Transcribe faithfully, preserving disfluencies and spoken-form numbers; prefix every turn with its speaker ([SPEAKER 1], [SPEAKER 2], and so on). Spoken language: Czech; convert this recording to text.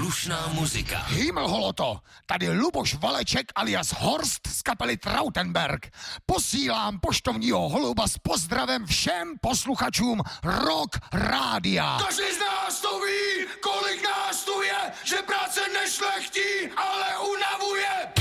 [SPEAKER 1] Slušná muzika.
[SPEAKER 2] Himmelholoto, tady Luboš Valeček alias Horst z kapely Trautenberg. Posílám poštovního holuba s pozdravem všem posluchačům Rock Rádia.
[SPEAKER 3] Každý z nás to ví!